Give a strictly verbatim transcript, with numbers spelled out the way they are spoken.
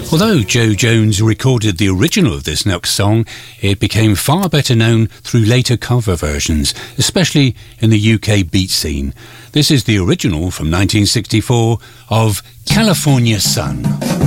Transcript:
Although Joe Jones recorded the original of this next song, it became far better known through later cover versions, especially in the U K beat scene. This is the original from nineteen sixty-four of California Sun.